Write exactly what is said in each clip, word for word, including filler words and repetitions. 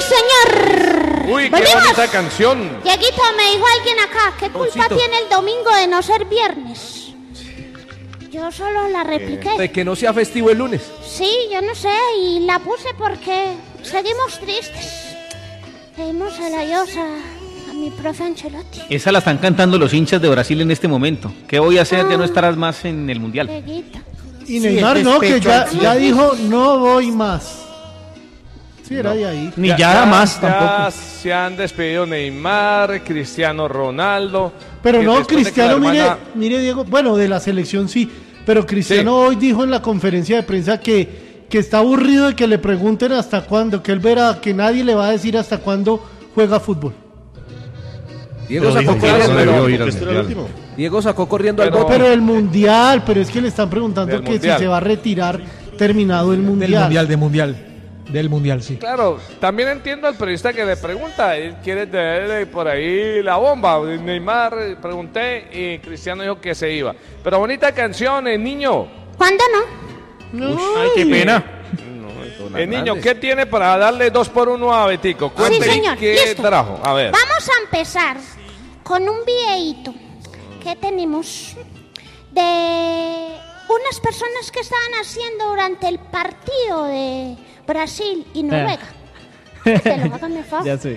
señor. Uy, qué ¿Volvimos? bonita canción. Dieguito, me dijo alguien acá, ¿qué culpa Poncito. tiene el domingo de no ser viernes? Yo solo la repliqué. De que no sea festivo el lunes. Sí, yo no sé, y la puse porque seguimos tristes. Pedimos a la diosa, a mi profe Ancelotti. Esa la están cantando los hinchas de Brasil en este momento. ¿Qué voy a hacer? Ya no estarás más en el Mundial. Dieguito. Y Neymar el no, que despecho ya, al ya cien. dijo, no voy más. Sí, era de ahí. Ni ya, más ya tampoco. se han despedido Neymar, Cristiano Ronaldo. Pero que no, después de que Cristiano, la hermana- mire, mire, Diego, bueno, de la selección sí, pero Cristiano Sí. hoy dijo en la conferencia de prensa que, que está aburrido de que le pregunten hasta cuándo, que él verá, que nadie le va a decir hasta cuándo juega fútbol. Diego Pero sacó, dijo que no corriendo, debió pero- ir al Este era el Mundial. último. Diego sacó corriendo al Pero- bote. Pero el mundial, pero es que le están preguntando Del que Mundial. si se va a retirar terminado el mundial. Del mundial, del mundial. Del mundial, sí. Claro, también entiendo al periodista que le pregunta, él quiere tener por ahí la bomba. Neymar, eh, pregunté y Cristiano dijo que se iba. Pero bonita canción, el niño. ¿Cuándo no? Ay, qué pena. El niño, ¿qué tiene para darle dos por uno a Betico? Cuénteme señor, qué listo. trajo. A ver. Vamos a empezar con un videíto que tenemos de unas personas que estaban haciendo durante el partido de Brasil y Noruega. Te lo hagan de favor. Ya sé.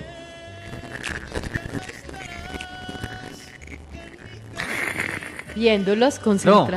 Viéndolos, concentra.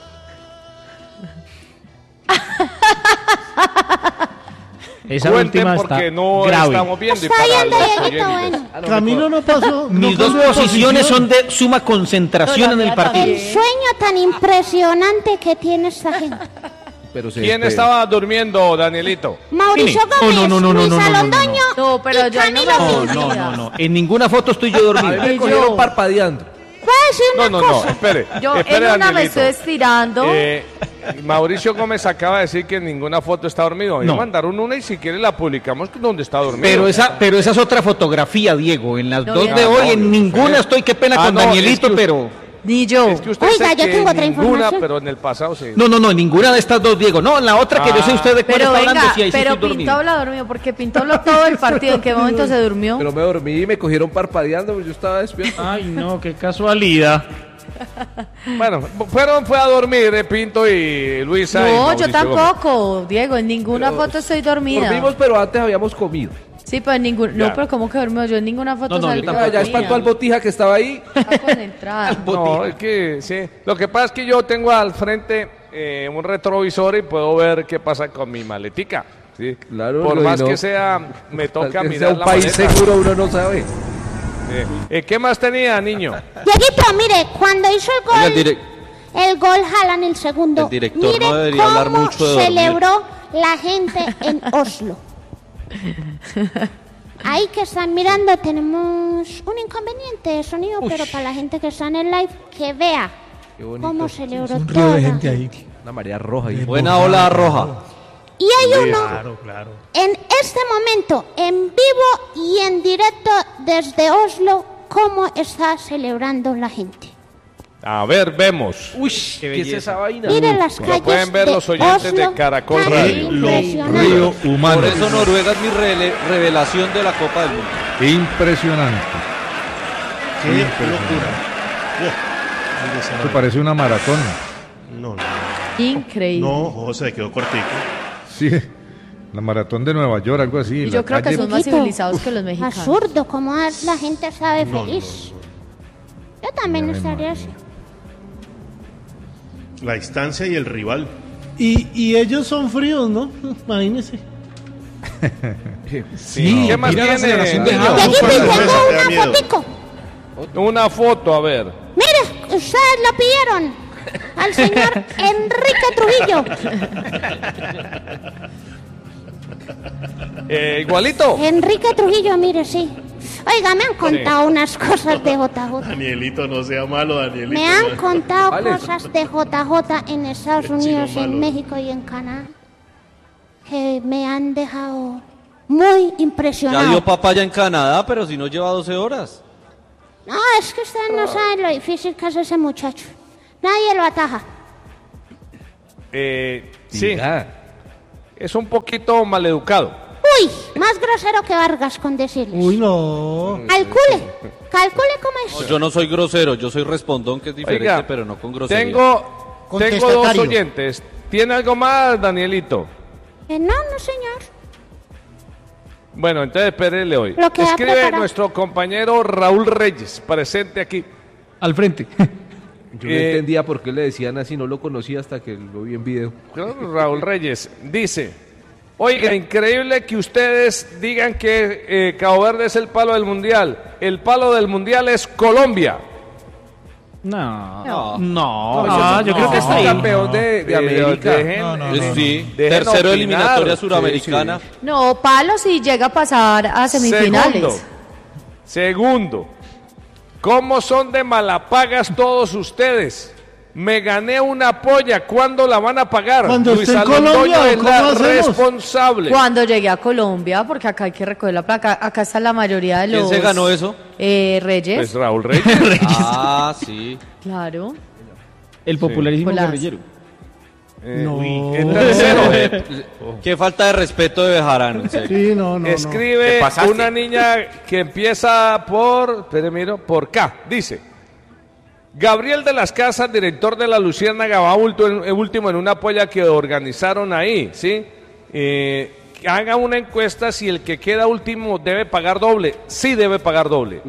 Esa Cuenten última porque está no grave. estamos viendo. y Está para viendo, los Dieguito, oyentes. bueno. Camilo no pasó. no Mis dos cambió de posiciones posición. son de suma concentración en el partido. El sueño tan impresionante que tiene esta gente. Pero se ¿Quién despede. estaba durmiendo, Danielito? Mauricio Mire. Gómez, No, no, no, no, Luis no, no, no, no, no. Alondoño No, pero y yo ahí no Camilo me- No, Pinto. no, no, no. En ninguna foto estoy yo A mí dormido. me Y cogieron yo- parpadeando. Voy a decir una No, no, no, cosa. espere. Yo espere, en una me Danielito. estoy estirando. Eh, Mauricio Gómez acaba de decir que en ninguna foto está dormido. No. Me mandaron una y si quiere la publicamos donde está dormido. Pero esa, pero esa es otra fotografía, Diego. En las No, dos bien. de Ah, hoy, no, en usted- ninguna estoy. Qué pena Ah, con no, Danielito, es que pero. Ni yo. Es que usted Oiga, sé yo que tengo otra ninguna, información. pero en el pasado sí. No, no, no, en ninguna de estas dos, Diego. No, en la otra que yo sé usted de cuál Pero está venga, hablando, sí, ahí sí pero estoy Pinto dormido. habla dormido, porque Pinto habló todo el partido. ¿En qué momento se durmió? Pero me dormí y me cogieron parpadeando, pues yo estaba despierto. Ay, no, qué casualidad. Bueno, fueron fue a dormir eh, Pinto y Luisa. y No, Mauricio yo Gómez. tampoco, Diego. En ninguna Pero foto estoy dormida. Dormimos, pero antes habíamos comido. Sí, pero en ningún... Ya. No, pero ¿cómo que dormido? Yo en ninguna foto No, no, yo salí tampoco. Ya, ya espantó al botija que estaba ahí. Está concentrada. No, es que sí. Lo que pasa es que yo tengo al frente eh, un retrovisor y puedo ver qué pasa con mi maletica. ¿sí? Claro, Por lo más no. que sea, me toca Que sea mirar un la país maleta. seguro, uno no sabe. Eh, eh, ¿Qué más tenía, niño? Dieguito, mire, cuando hizo el Oiga, el, gol, direc- el gol Haaland el segundo, El director mire no debería cómo hablar mucho de dormir. celebró la gente en Oslo. Ahí que están mirando tenemos un inconveniente de sonido, pero para la gente que está en el live, que vea Qué bonito. cómo celebró Un río toda de la gente ahí. Una marea roja. Y... Buena ola roja. Y hay uno Claro, claro. en este momento, en vivo y en directo desde Oslo, cómo está celebrando la gente. A ver, vemos. Uy, ¿qué es esa vaina? Miren las Lo calles pueden ver de los oyentes de Oslo, Caracol tan Radio. impresionante. Río humano. Por eso Noruega es mi rele- revelación de la Copa del Mundo. Impresionante. Qué locura. Esto parece una maratón. No, no, Increíble. no, José, quedó cortico. Sí, la maratón de Nueva York, algo así. Y la yo creo que calle- son más Poquito. civilizados que los mexicanos. Absurdo, como la gente sabe No, feliz. Yo también Ya me estaría así. imagino. La distancia y el rival. Y, y ellos son fríos, ¿no? Imagínense. Sí. ¿Qué más mira la tiene? celebración de niño? Y aquí para te la tengo mesa, te da una miedo. fotico. Una foto, a ver. Mire, ustedes lo pidieron al señor Enrique Trujillo. Eh, igualito. Enrique Trujillo, mire, sí. Oiga, me han contado unas cosas de J J. Danielito, no sea malo, Danielito. Me han contado Vale. cosas de J J en Estados Qué chino Unidos, malo. en México y en Canadá que me han dejado muy Ya impresionado. dio papaya en Canadá, pero si no lleva doce horas. No, es que ustedes no saben lo difícil que es ese muchacho. Nadie lo ataja. Eh, sí, Diga. es un poquito maleducado. Uy, más grosero que Vargas con decirles. Uy, no. Calcule, calcule cómo es. No, yo no soy grosero, yo soy respondón, que es diferente, Oiga, pero no con grosería. Tengo, tengo dos oyentes. ¿Tiene algo más, Danielito? Eh, no, no, señor. Bueno, entonces espérele hoy. Lo que ha Escribe preparado. nuestro compañero Raúl Reyes, presente aquí. Al frente. Yo no Eh, entendía por qué le decían así, no lo conocía hasta que lo vi en video. Raúl Reyes dice: oiga, increíble que ustedes digan que eh, Cabo Verde es el palo del mundial. El palo del mundial es Colombia. No, No. no, No, yo creo que está ahí. campeón de, de Eh, América. dejen- No, no, Yo no, sí, Dejen tercero opinar. eliminatoria Sí, suramericana. No, palo si llega a pasar a semifinales. Segundo, segundo, ¿cómo son de malapagas todos ustedes? Me gané una polla, ¿cuándo la van a pagar? Cuando Luis esté en Alonso Colombia, es ¿cómo la hacemos? responsable. Cuando llegue a Colombia, porque acá hay que recoger la placa. Acá está la mayoría de ¿Quién los... se ganó eso? Eh, Reyes. Pues Raúl Reyes. Ah, sí. Claro. El popularísimo Hola. guerrillero. Eh, No. uy, el tercero, Eh, Qué falta de respeto de Bejarano, en serio. Sí, no, no, no. escribe ¿Te pasaste? una niña que empieza por, espere, miro, por K, dice: Gabriel de las Casas, director de la Luciérnaga, va ulto- en- último en una polla que organizaron ahí, ¿sí? Eh, que haga una encuesta si el que queda último debe pagar doble. Sí debe pagar doble.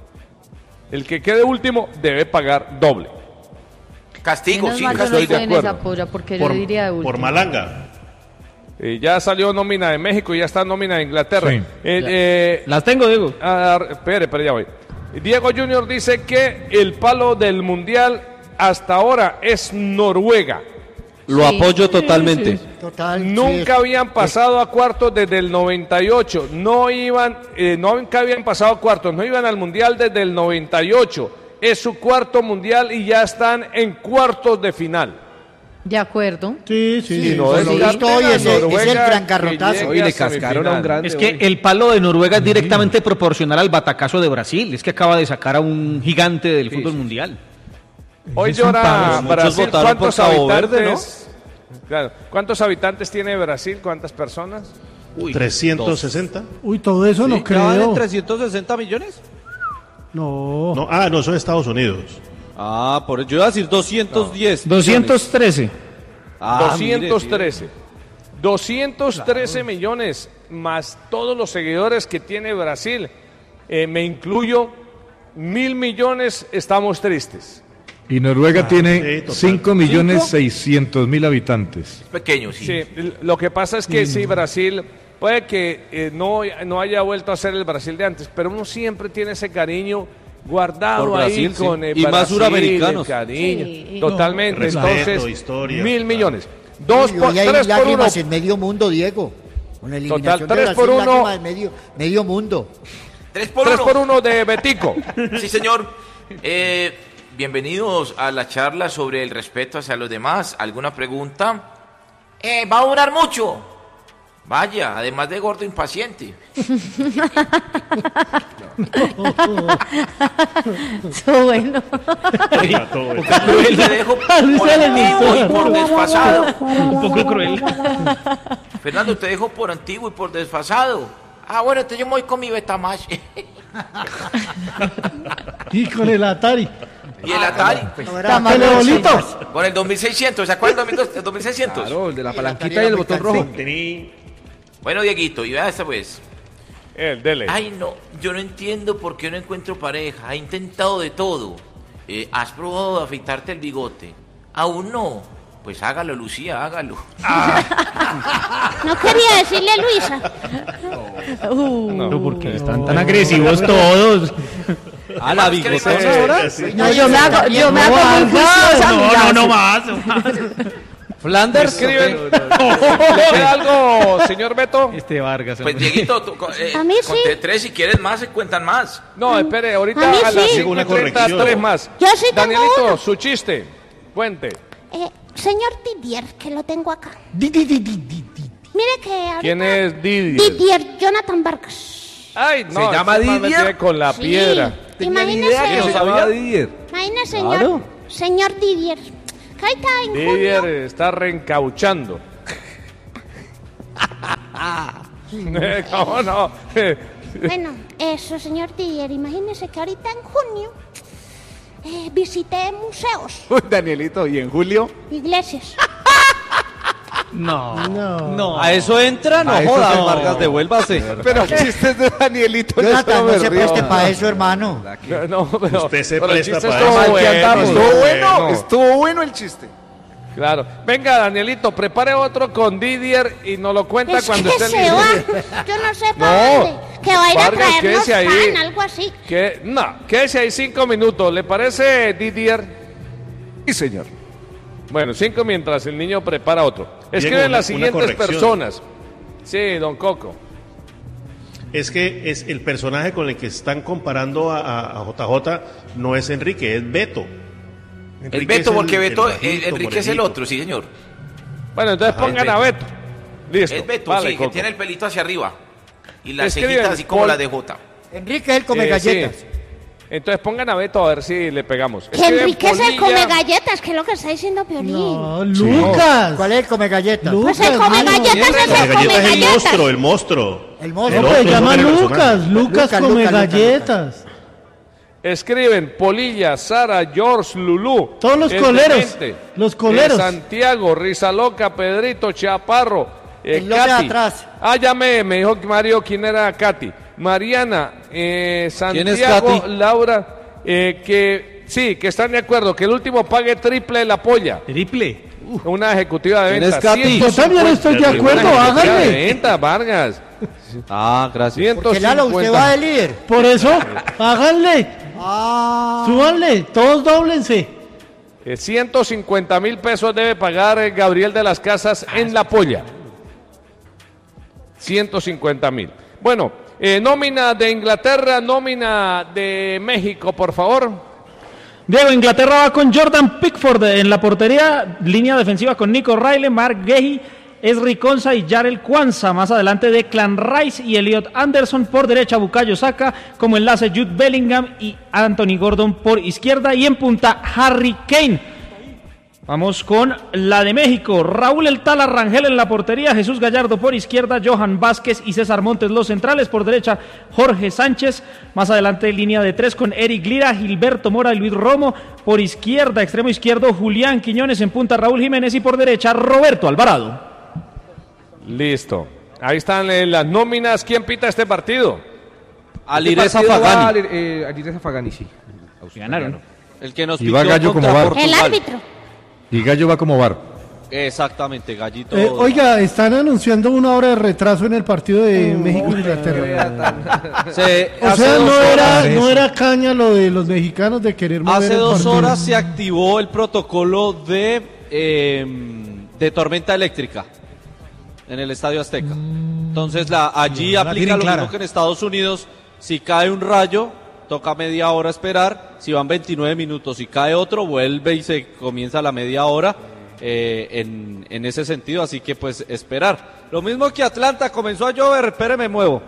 El que quede último debe pagar doble. Castigo, Menos sí, mal yo no estoy de estoy en acuerdo. esa polla, porque Por, yo diría de último. por malanga. Eh, ya salió nómina de México y ya está nómina de Inglaterra. Sí. Eh, eh, Las tengo, Diego. Ah, espere, pero ya voy. Diego Junior dice que el palo del mundial hasta ahora es Noruega. Lo Sí. apoyo totalmente. Total. Nunca habían pasado a cuartos desde el noventa y ocho. No iban, eh, nunca habían pasado a cuartos. No iban al mundial desde el noventa y ocho. Es su cuarto mundial y ya están en cuartos de final. De acuerdo. Sí, sí, Y sí. no Por lo descarten visto hoy a es el- es el Noruega gran que carrotazo. llegue Hoy a le cascaron a un semifinal. grande. Es que hoy. el palo de Noruega es directamente proporcional al batacazo de Brasil. Es que acaba de sacar a un gigante del fútbol mundial. Hoy Es un llora palo. Muchos Brasil. votaron por ¿Cuántos Cabo habitantes? Verde, ¿no? Claro. ¿Cuántos habitantes tiene Brasil? ¿Cuántas personas? Uy, trescientos sesenta. Uy, todo eso no ¿Sí? ¿Ya van creo. en trescientos sesenta millones? No. No, ah, no, son Estados Unidos. Ah, por yo iba a decir doscientos diez. doscientos trece. Ah, doscientos mire, trece. doscientos trece millones más todos los seguidores que tiene Brasil. Eh, me incluyo, mil millones, estamos tristes. Y Noruega sí, tiene total. cinco millones seiscientos mil habitantes. Pequeño, sí. Sí, l- lo que pasa es que sí, Brasil, puede que eh, no, no haya vuelto a ser el Brasil de antes, pero uno siempre tiene ese cariño guardado Por Brasil, ahí sí. con el Y más Brasil, suramericanos. el cariño, Sí. totalmente. No, respeto, Entonces, historia, mil claro. millones. Dos Uy, por, hoy hay tres por uno. lágrimas en medio mundo, Diego. Con la eliminación Total, tres de por Brasil, uno. lágrimas en medio, medio mundo. Tres por Tres uno. por uno de Betico. Sí, señor. Eh, bienvenidos a la charla sobre el respeto hacia los demás. ¿Alguna pregunta? Eh, ¿va a durar mucho? Vaya, además de gordo impaciente. Eso bueno. Ah, todo eso. Te dejo por antiguo y por desfasado. Un poco cruel. Fernando, te dejo por antiguo y por desfasado. Ah, bueno, entonces yo me voy con mi Betamax. Y con el Atari. Y el Atari. Tamaño de Telebolito. chicas. Con el dos mil seiscientos. ¿Se acuerdan del dos mil seiscientos? Claro, el de la Sí, palanquita la y el tarea botón muy rojo. Tení- Bueno, Dieguito, y vea esta pues. El dele. Ay, no, yo no entiendo por qué no encuentro pareja. He intentado de todo. Eh, ¿Has probado de afeitarte el bigote? Aún no. Pues hágalo, Lucía, hágalo. No quería decirle Luisa. Uh, No. Pero porque están tan agresivos todos. Ah, la ¿Qué le bigotosa pasa? ahora. Sí. No, yo me hago, yo me hago muy juiciosa, No, mira. no, no más. Flanders. Escriben. ¿Le queda algo, señor Beto? Este Vargas. Pues, hombre. Dieguito, tú, co- eh, A mí sí. conté tres, si quieres más, se cuentan más. No, espere, ahorita A mí a las sí. cinco Una y treinta, corrección. tres más. Yo sí tengo Danielito, uno. su chiste. Cuente. Eh, señor Didier, que lo tengo acá. Mire que ahorita... ¿Quién es Didier? Didier Jonathan Vargas. Ay, no, ¿Se llama este man me Didier? tiene con la Sí. piedra. Tenía ni Imagínese, idea que no se sabía. llamaba Didier. imagínese, señor, Claro. señor Didier. Que ahorita en Didier junio... está reencauchando. ¿Cómo no? Bueno, eso, señor Didier, imagínese que ahorita en junio eh, visité museos, Uy, Danielito, ¿y en julio? iglesias. No, No. no. ¿A eso entra? No A eso joda, no. Vargas, devuélvase. Pero chistes de Danielito. Jonathan, eso no me se río. preste para eso, hermano. No, pero, Usted se pero el presta chiste para estuvo eso. bueno, Estuvo estuvo bueno, bueno. estuvo bueno el chiste. Claro. Venga, Danielito, prepare otro con Didier y nos lo cuenta Es cuando que esté se listo. va. Yo no sé para No. dónde. Que va a ir a Vargas, traernos quédese ahí. pan, algo así. Que, no, quédese ahí cinco minutos. ¿Le parece, Didier? Sí, señor. Bueno, cinco mientras el niño prepara otro. Escriben una- las una siguientes corrección. personas. Sí, don Coco. Es que es el personaje con el que están comparando a, a- a J J no es Enrique, es Beto. El Enrique Beto, es porque Beto, bajito, eh, Enrique es el morenito. otro, sí, señor. Bueno, entonces Ajá, pongan es a Beto. Beto. Listo. Es Beto, Vale, sí, que Coco. tiene el pelito hacia arriba. Y las Escriben, cejitas así como Paul- la de Jota. Enrique es el come Eh, galletas. sí. Entonces pongan a Beto a ver si le pegamos. Que Escriben Enrique es el Polilla. come galletas, que es lo que está diciendo Piolín. No, Lucas. ¿Cuál es el come galletas? Pues el come mano. galletas es Come el come galletas es el galletas. monstruo, el monstruo. El No, monstruo. pues se otro llama no tiene Lucas. personaje. Lucas Lucas, come Lucas, Lucas, galletas. Escriben Polilla, Sara, George, Lulú. Todos los el coleros, Demente, los coleros. eh, Santiago, Rizaloca, Pedrito, Chaparro. eh, El loco de Katy. atrás. Ah, ya me, me dijo Mario quién era Katy. Mariana, eh, ¿Quién es Santiago, Katy? Laura, eh, que sí, que están de acuerdo, que el último pague triple la polla. Triple. Una ejecutiva de ¿Quién venta. es Katy? Yo también estoy de Una acuerdo, ejecutiva de háganle. venta, Vargas. Ah, gracias. Porque Lalo, usted va de líder. Por eso, háganle, Ah. súbanle, todos dóblense. Eh, ciento cincuenta mil pesos debe pagar eh, Gabriel de las Casas en la polla. ciento cincuenta mil. Bueno, eh, nómina de Inglaterra, nómina de México, por favor. Diego, Inglaterra va con Jordan Pickford en la portería, línea defensiva con Nico Riley, Mark Gehi, Esri Konsa y Jarel Kwanza. Más adelante Declan Rice y Elliot Anderson por derecha, Bukayo Saka, como enlace Jude Bellingham y Anthony Gordon por izquierda y en punta Harry Kane. Vamos con la de México, Raúl El Tala Rangel en la portería, Jesús Gallardo por izquierda, Johan Vázquez y César Montes los centrales, por derecha Jorge Sánchez, más adelante línea de tres con Eric Lira, Gilberto Mora y Luis Romo, por izquierda, extremo izquierdo Julián Quiñones, en punta Raúl Jiménez y por derecha Roberto Alvarado. Listo. Ahí están eh, las nóminas. ¿Quién pita este partido? Alireza Este partido va Fagani. Alir- eh, Alireza Fagani, sí. Ganaron. El que nos Y va pitó Gallo contra como VAR. Portugal. El árbitro. Y Gallo va como VAR. Exactamente, Gallito. Eh, oiga, están anunciando una hora de retraso en el partido de México-Inglaterra. Se- O hace sea, dos no era, horas- no era caña lo de los mexicanos de querer mover Hace el dos partido. horas se activó el protocolo de, eh, de tormenta eléctrica en el Estadio Azteca. Entonces la, allí Ya la aplica tienen lo clara. mismo que en Estados Unidos. Si cae un rayo, toca media hora esperar. Si van veintinueve minutos, si cae otro, vuelve y se comienza la media hora eh, en, en ese sentido. Así que pues esperar. Lo mismo que Atlanta, comenzó a llover, espere, me muevo.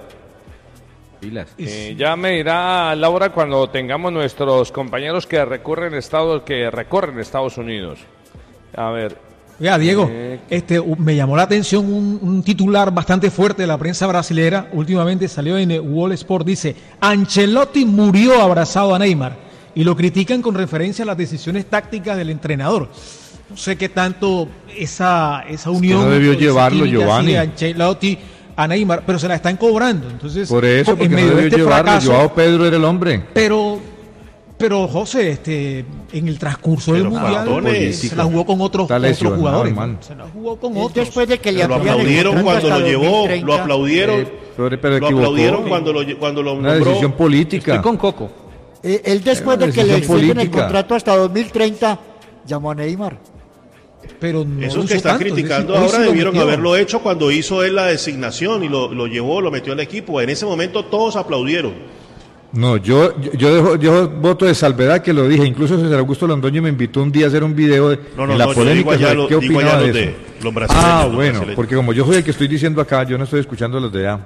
Eh, ya me dirá Laura cuando tengamos nuestros compañeros que recurren Estados, que recorren Estados Unidos. A ver. Vea, Diego, Eh, este, u- me llamó la atención un, un titular bastante fuerte de la prensa brasilera. Últimamente salió en eh, Wall Sport, dice, Ancelotti murió abrazado a Neymar. Y lo critican con referencia a las decisiones tácticas del entrenador. No sé qué tanto esa, esa unión... no debió esa llevarlo, química así Giovanni. de Ancelotti a Neymar, pero se la están cobrando. Entonces, Por eso, en porque no medio de debió este llevarlo. fracaso- Joao Pedro era el hombre. pero, pero José, este, en el transcurso del Pero mundial faltones. pues, se la jugó con otros, Está otros lesionado, jugadores. hermano. Se la jugó con Es otros. después de que le Pero lo amplían el aplaudieron contrato cuando lo hasta llevó, dos mil treinta. lo aplaudieron, Eh, pero, pero lo equivocó. aplaudieron cuando lo, lle- cuando lo Una nombró. decisión política. Estoy con Coco. Eh, Él después Era de una que le decisión extienden el política. contrato hasta dos mil treinta, llamó a Neymar. Pero no Esos lo que hizo están tanto, es criticando decir, hoy ahora sí lo debieron metió. haberlo hecho cuando hizo él la designación y lo, lo llevó, lo metió al equipo. En ese momento todos aplaudieron. No, yo, yo, yo dejo, yo voto de salvedad que lo dije. Incluso César Augusto Londoño me invitó un día a hacer un video de No, no, en la no, yo polémica digo allá sobre lo- qué digo opinaba allá de los eso. de- los brasileños, ah, los bueno, brasileños. porque como yo soy el que estoy diciendo acá, yo no estoy escuchando los de allá.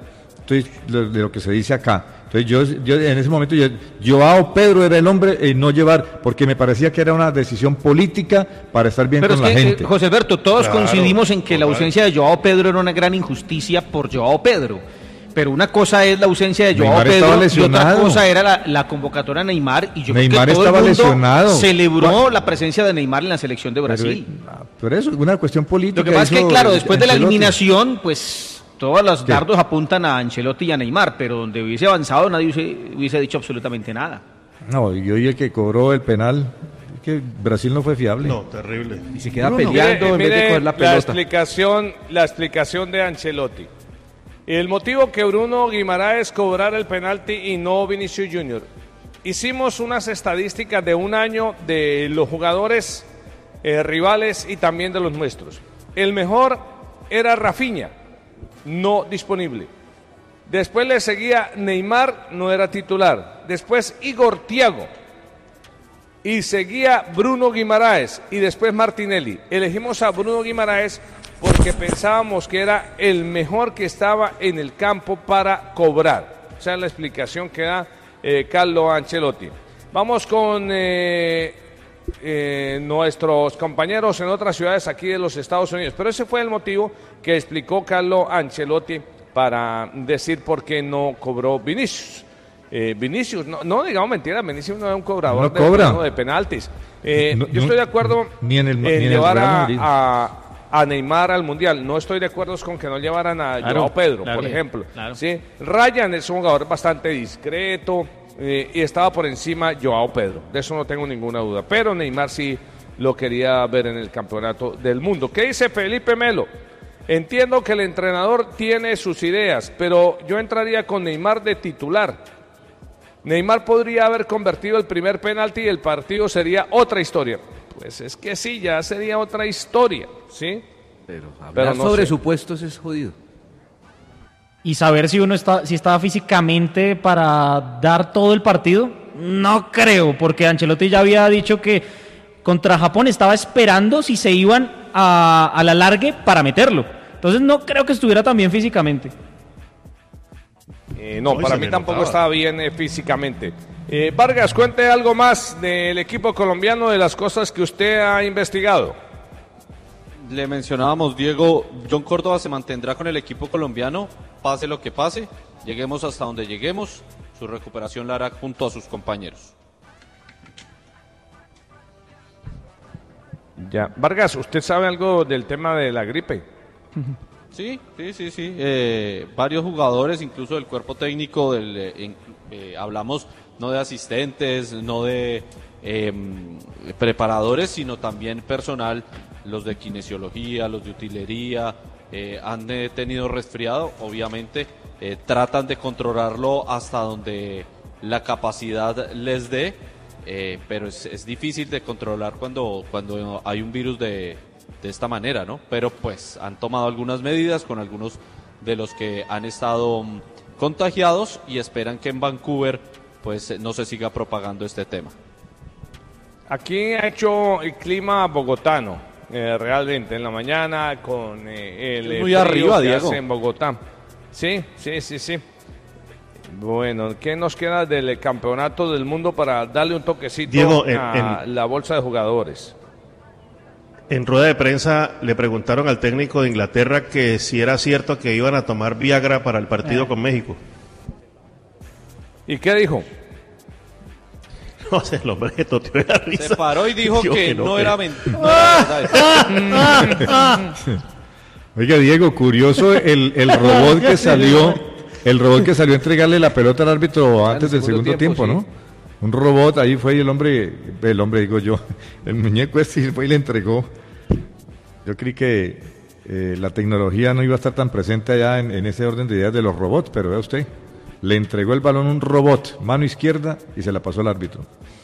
estoy de, de lo que se dice acá. Entonces yo, yo en ese momento, yo, Joao Pedro era el hombre y no llevar, porque me parecía que era una decisión política para estar bien Pero con es la que, gente. eh, José Alberto, todos Claro, coincidimos en que la total. ausencia de Joao Pedro era una gran injusticia por Joao Pedro. Pero una cosa es la ausencia de Joao Neymar Pedro estaba y otra lesionado. cosa era la, la convocatoria a Neymar. Y yo Neymar creo que todo estaba el mundo lesionado. celebró ¿Cuál? la presencia de Neymar en la selección de Brasil. Pero, pero eso es una cuestión política. Lo que pasa es que, hizo claro, después de la Ancelotti. eliminación, pues todos los ¿Qué? dardos apuntan a Ancelotti y a Neymar, pero donde hubiese avanzado nadie hubiese, hubiese dicho absolutamente nada. No, y hoy el que cobró el penal, es que Brasil no fue fiable. No, terrible. Y se queda Bruno. peleando Mire, en vez de mire coger la la pelota. explicación, la explicación de Ancelotti. El motivo que Bruno Guimaraes cobrara el penalti y no Vinicius Junior Hicimos unas estadísticas de un año de los jugadores eh, rivales y también de los nuestros. El mejor era Rafinha, no disponible. Después le seguía Neymar, no era titular. Después Igor Thiago. Y seguía Bruno Guimaraes y después Martinelli. Elegimos a Bruno Guimaraes porque pensábamos que era el mejor que estaba en el campo para cobrar. Esa es la explicación que da eh, Carlo Ancelotti. Vamos con eh, eh, nuestros compañeros en otras ciudades aquí de los Estados Unidos. Pero ese fue el motivo que explicó Carlo Ancelotti para decir por qué no cobró Vinicius. Eh, Vinicius, no, no digamos mentira, Vinicius no es un cobrador No de, cobra. no, de penaltis. Eh, No, yo no, estoy de acuerdo ni en el- en ni en el llevar Real a, Madrid. a, a Neymar al Mundial. No estoy de acuerdo con que no llevaran a Claro, Joao Pedro, claro, por ejemplo. claro. ¿sí? Ryan es un jugador bastante discreto eh, y estaba por encima Joao Pedro. De eso no tengo ninguna duda. Pero Neymar sí lo quería ver en el campeonato del mundo. ¿Qué dice Felipe Melo? Entiendo que el entrenador tiene sus ideas, pero yo entraría con Neymar de titular. Neymar podría haber convertido el primer penalti y el partido sería otra historia. Pues es que sí, ya sería otra historia, ¿sí? Pero hablar Pero no sobre sé. supuestos es jodido. Y saber si uno está, si estaba físicamente para dar todo el partido, no creo, porque Ancelotti ya había dicho que contra Japón estaba esperando si se iban a, a la largue para meterlo. Entonces no creo que estuviera tan bien físicamente. Eh, no, No, y para se mí le tampoco notaba. estaba bien eh, físicamente. Eh, Vargas, cuente algo más del equipo colombiano, de las cosas que usted ha investigado. Le mencionábamos, Diego, John Córdoba se mantendrá con el equipo colombiano, pase lo que pase, lleguemos hasta donde lleguemos, su recuperación la hará junto a sus compañeros. Ya. Vargas, ¿usted sabe algo del tema de la gripe? Sí, sí, sí, sí. Eh, varios jugadores, incluso del cuerpo técnico, del, eh, en- eh, hablamos no de asistentes, no de eh, preparadores, sino también personal, los de kinesiología, los de utilería, eh, han eh, tenido resfriado, obviamente eh, tratan de controlarlo hasta donde la capacidad les dé, eh, pero es, es difícil de controlar cuando, cuando hay un virus de de esta manera, ¿no? Pero pues han tomado algunas medidas con algunos de los que han estado mm, contagiados y esperan que en Vancouver pues eh, no se siga propagando este tema. Aquí ha hecho el clima bogotano, eh, realmente, en la mañana con eh, el Es eh, muy frío arriba, que Diego. hace en Bogotá. Sí, sí, sí, sí. Bueno, ¿qué nos queda del campeonato del mundo para darle un toquecito Diego, en- a en- la bolsa de jugadores? En rueda de prensa le preguntaron al técnico de Inglaterra que si era cierto que iban a tomar Viagra para el partido Eh. con México. ¿Y qué dijo? No sé, el hombre toteó de la risa. Se paró y dijo Dijo que, que no, no, era pero- mentira. No era verdad. Oiga, Diego, curioso el, el robot que salió, el robot que salió a entregarle la pelota al árbitro antes del segundo tiempo, ¿no? Un robot, ahí fue y el hombre, el hombre digo yo, el muñeco este fue y le entregó. Yo creí que eh, la tecnología no iba a estar tan presente allá en, en ese orden de ideas de los robots, pero vea usted, le entregó el balón a un robot, mano izquierda, y se la pasó al árbitro.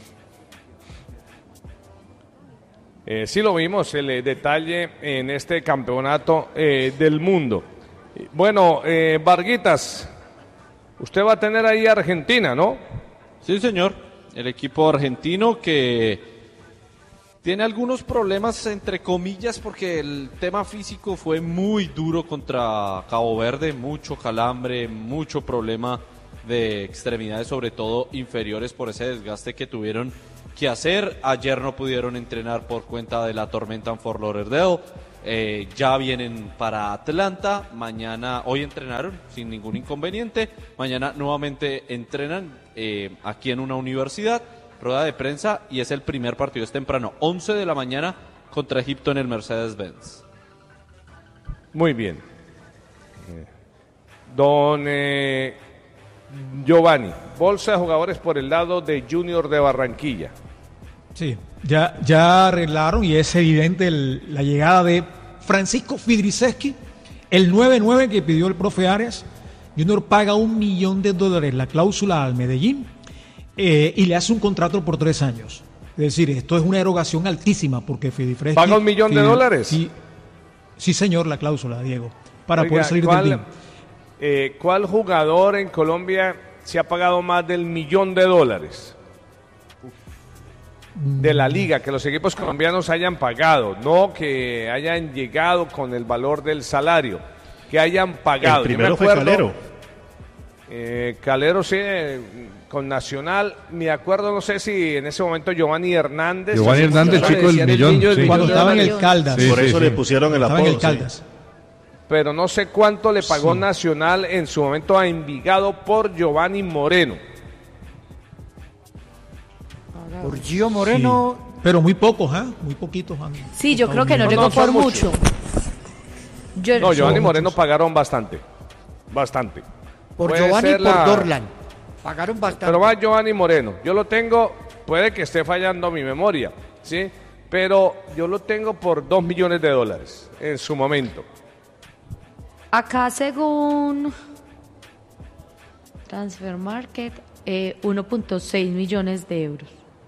Eh, sí lo vimos, el eh, detalle en este campeonato eh, del mundo. Eh, Bueno, eh, Varguitas, usted va a tener ahí a Argentina, ¿no? Sí, señor. El equipo argentino que Tiene algunos problemas, entre comillas, porque el tema físico fue muy duro contra Cabo Verde, mucho calambre, mucho problema de extremidades, sobre todo inferiores, por ese desgaste que tuvieron que hacer. Ayer no pudieron entrenar por cuenta de la tormenta en Fort Lauderdale. Eh, ya vienen para Atlanta. Mañana, hoy entrenaron sin ningún inconveniente. Mañana nuevamente entrenan eh, aquí en una universidad. Rueda de prensa y es el primer partido, es temprano, once de la mañana contra Egipto en el Mercedes-Benz. Muy bien. Eh, don eh, Giovanni, bolsa de jugadores por el lado de Junior de Barranquilla. Sí, ya, ya arreglaron y es evidente el, la llegada de Francisco Fidriceski, el nueve nueve que pidió el profe Arias. Junior paga un millón de dólares la cláusula al Medellín. Eh, y le hace un contrato por tres años. Es decir, esto es una erogación altísima porque Fidifreschi... ¿Paga un millón Fidif- de dólares? Sí, sí, señor, la cláusula, Diego, para Oiga, poder salir ¿cuál, del B I M. Eh, ¿Cuál jugador en Colombia se ha pagado más del millón de dólares? De la liga, que los equipos colombianos hayan pagado, no que hayan llegado con el valor del salario, que hayan pagado. El primero fue Calero. Eh, Calero sí, eh, con Nacional, me acuerdo, no sé si en ese momento Giovanni Hernández. Giovanni Hernández, chico del millón. Sí. Cuando estaba en el Caldas. Sí, por sí, eso sí. le pusieron el Estaba apodo. en el Caldas. Sí. Pero no sé cuánto le pagó Sí. Nacional en su momento a Envigado por Giovanni Moreno. Por Gio Moreno. Sí, pero muy pocos, ¿ah? ¿eh? Muy poquitos. ¿ah? Sí, yo creo que no No, llegó no, por son mucho. Yo- No, Giovanni Son Moreno muchos. pagaron bastante. Bastante. Por Puede Giovanni y ser por la- Dorlan. Pagaron bastante. Pero va Giovanni Moreno. Yo lo tengo, puede que esté fallando mi memoria, ¿sí? Pero yo lo tengo por dos millones de dólares en su momento. Acá según Transfer Market, eh, uno punto seis millones de euros.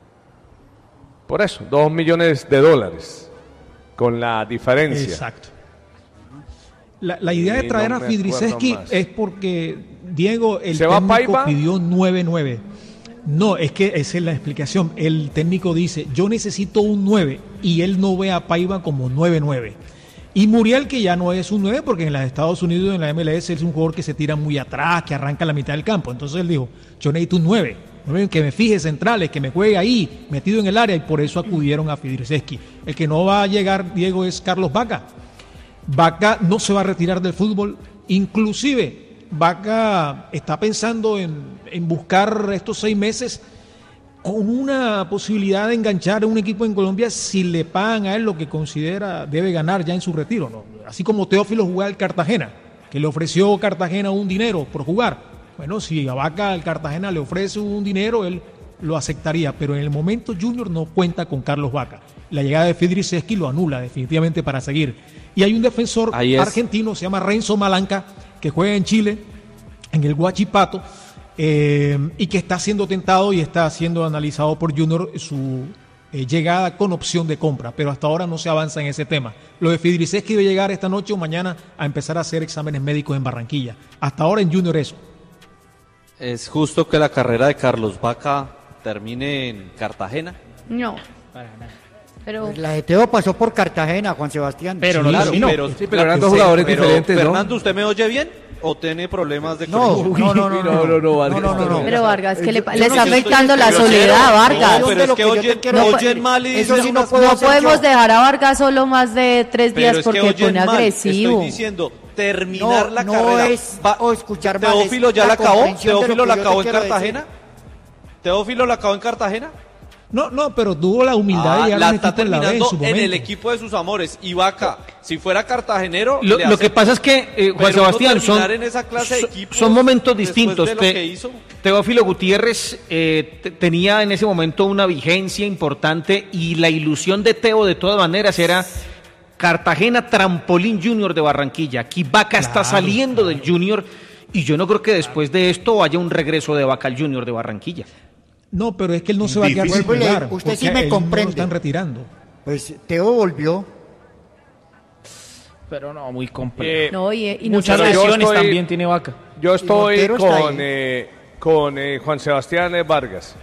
Por eso, dos millones de dólares. Con la diferencia. Exacto. La, la idea de Sí, traer no a me Fidriceski acuerdo más. es porque Diego, el ¿Se va técnico Paiva? pidió nueve nueve. No, es que esa es la explicación. El técnico dice, yo necesito un nueve y él no ve a Paiva como nueve nueve. Y Muriel, que ya no es un nueve porque en los Estados Unidos, en la M L S, es un jugador que se tira muy atrás, que arranca a la mitad del campo. Entonces él dijo, yo necesito un nueve. Que me fije centrales, que me juegue ahí, metido en el área, y por eso acudieron a Fidriceski. El que no va a llegar, Diego, es Carlos Vaca. Vaca no se va a retirar del fútbol, inclusive Vaca está pensando en, en buscar estos seis meses con una posibilidad de enganchar a un equipo en Colombia si le pagan a él lo que considera debe ganar ya en su retiro, ¿no? Así como Teófilo jugaba al Cartagena, que le ofreció Cartagena un dinero por jugar. Bueno, si a Vaca al Cartagena le ofrece un dinero, él lo aceptaría, pero en el momento Junior no cuenta con Carlos Vaca. La llegada de Fidriceski lo anula definitivamente para seguir. Y hay un defensor argentino, se llama Renzo Malanca, que juega en Chile, en el Huachipato, eh, y que está siendo tentado y está siendo analizado por Junior su eh, llegada con opción de compra, pero hasta ahora no se avanza en ese tema. Lo de Fidriceski debe llegar esta noche o mañana a empezar a hacer exámenes médicos en Barranquilla. Hasta ahora en Junior eso. ¿Es justo que la carrera de Carlos Vaca termine en Cartagena? No, pero Pues la de Teo pasó por Cartagena, Juan Sebastián. Pero Sí, no, sí. no. pero, Sí, pero eran dos jugadores pero, diferentes, ¿no? Fernando, ¿usted me oye bien o tiene problemas de No, conexión? no, no, no, no, no, no, no, Vargas. no, no, no. pero Vargas, que le, Yo- le yo está no sé si afectando estoy- la pero soledad, No, Vargas. pero es Lo que que yo te oyen, quiero oyen decir- mal y eso dicen sí no unas puedo No hacer podemos yo. dejar a Vargas solo más de tres Pero días es porque que oyen pone mal. agresivo. Estoy diciendo, terminar No, la no carrera. es Va- o escuchar mal, Teófilo es ya la la acabó. comprensión de lo Teófilo que la yo te acabó en quiero Cartagena. Teófilo la acabó en Cartagena. No, no, pero tuvo la humildad Ah, de llegar a la un está equipo en la B en terminando su en, momento. el equipo de sus amores. Y Vaca, si fuera cartagenero, Lo, le lo que acepto. pasa es que, eh, Juan Pero Sebastián, no son, terminar en esa clase de son- equipos son momentos después distintos. de lo Te- que hizo. Teófilo Gutiérrez eh, te- tenía en ese momento una vigencia importante y la ilusión de Teo de todas maneras era Cartagena Trampolín Junior de Barranquilla. Aquí Vaca está Claro, saliendo del Junior y yo no creo que después de esto haya un regreso de Vaca al Junior de Barranquilla. No, pero es que él no se va a quedar sin Vuelvo y le- jugar. usted porque sí a me él no lo comprende. están retirando. Pues Teo volvió. Pero no, muy complejo. Eh, No, y, y no Muchas pero yo lesiones estoy- también tiene Vaca. Yo estoy Montero está con, ahí. eh, con eh, Juan Sebastián eh, Vargas.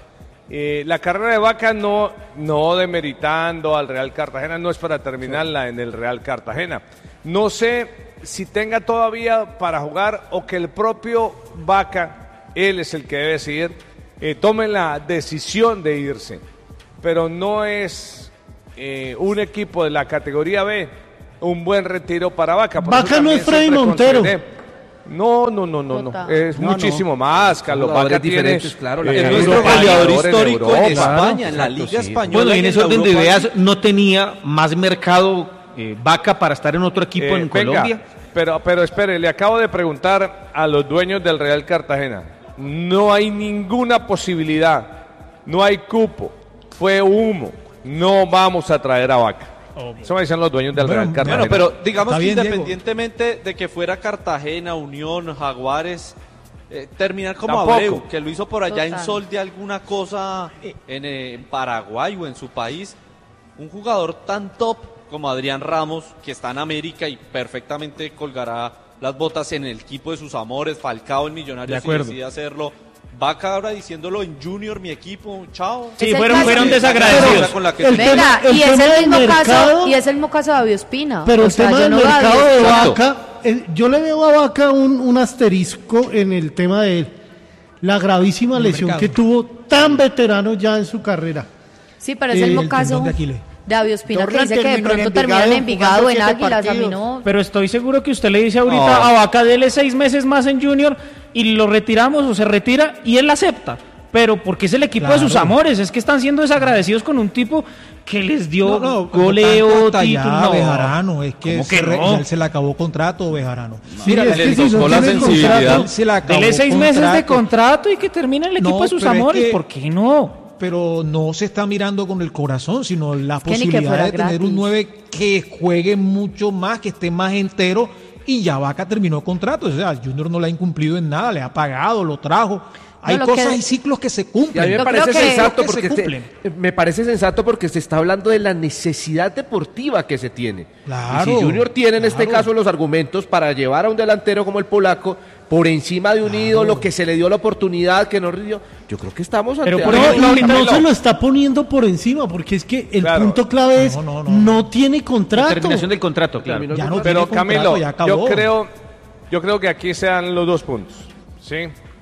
Eh, la carrera de Vaca no, no demeritando al Real Cartagena, no es para terminarla en el Real Cartagena. No sé si tenga todavía para jugar o que el propio Vaca, él es el que debe decidir, eh, tome la decisión de irse. Pero no es eh, un equipo de la categoría B un buen retiro para Vaca. Por Vaca no es Freddy siempre Montero. consideré, No, no, no, no, no. Es No, muchísimo no. más, Carlos. Jugadores Vaca tiene, diferentes, claro, la eh, carrera. Es nuestro Europa, goleador jugador histórico en, Europa. España, en la Exacto, Liga sí. Española. Bueno, y en y ese orden de Europa ideas League. no tenía más mercado eh, Vaca para estar en otro equipo Eh, en venga, Colombia. Pero, pero espere, le acabo de preguntar a los dueños del Real Cartagena. No hay ninguna posibilidad, no hay cupo, fue humo. No vamos a traer a Vaca. Eso me dicen los dueños del Bueno, Real Cartagena. Bueno, pero digamos Está que bien, Diego. independientemente de que fuera Cartagena, Unión, Jaguares, eh, terminar como Tampoco. Abreu, que lo hizo por allá en Total. Sol de alguna cosa en, eh, en Paraguay o en su país, un jugador tan top como Adrián Ramos, que está en América y perfectamente colgará las botas en el equipo de sus amores, Falcao el millonario De si acuerdo. decide hacerlo. Vaca ahora diciéndolo en Junior, mi equipo, chao. Sí, Es el fueron, caso- fueron Pero- desagradecidos. con la que El se- Venga, tema- el y es tema el del mismo mercado- caso, y es el mismo caso de David Ospina. Pero O el sea, tema yo del no veo a mercado David de Ospina- Vaca, eh, yo le veo a Vaca un, un asterisco en el tema de él. La gravísima El lesión mercado. que tuvo tan veterano ya en su carrera. Sí, pero es Eh, el el mismo caso tendón de Aquiles. de David Ospina, que Dorlan dice que de terminó en pronto termina en Envigado, Envigado, en jugando Águilas, a siete mí no. Pero estoy seguro que usted le dice ahorita No. a Vaca, dele seis meses más en Junior y lo retiramos o se retira y él acepta. Pero porque es el equipo de sus Claro. amores, es que están siendo desagradecidos con un tipo que les dio No, no, goleo, tanto hasta título. allá, No. Bejarano, es que, ¿Cómo se, que re- no? ya se le acabó contrato, Bejarano. Sí, es que si no tocó la tiene sensibilidad. contrato- Se le acabó Dele seis meses de contrato. contrato y que termine el equipo No, de sus pero es amores. que- ¿Por qué no? Pero no se está mirando con el corazón, sino la que ni que posibilidad fuera de tener gratis. un nueve que juegue mucho más, que esté más entero, y ya Vaca terminó contrato. O sea, Junior no le ha incumplido en nada, le ha pagado, lo trajo. Hay lo cosas que- y ciclos que se Y a cumplen. mí me Yo parece creo que- sensato que se porque se- cumplen. me parece sensato porque se está hablando de la necesidad deportiva que se tiene. Claro, y si Junior tiene en este claro. caso los argumentos para llevar a un delantero como el polaco por encima de un ídolo que se le dio la oportunidad que no rindió, yo creo que estamos ante Pero por algo- No, ejemplo, y ahorita no lo- se lo está poniendo por encima, porque es que el Claro. punto clave es No, no, no, no. tiene La contrato. terminación del contrato, claro. Terminó Ya el no contrato. Pero tiene contrato, Camilo, ya acabó. yo creo, yo creo que aquí sean los dos puntos, ¿sí?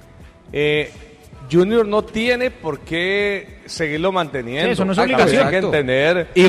Eh, Junior no tiene por qué seguirlo manteniendo. Sí, eso no es Hay obligación. que entender. Y